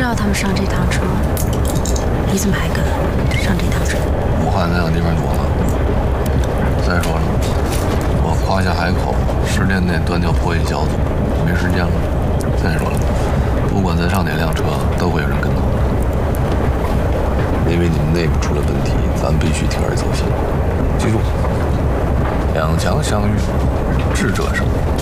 要他们上这趟车，你怎么还跟上这趟车？ 武汉那个地方多了。再说了，我夸下海口，10年内断掉破译小组，没时间了。再说了，不管咱上哪辆车，都会有人跟到。因为你们内部出了问题，咱必须铤而走险。记住，两强相遇，智者胜。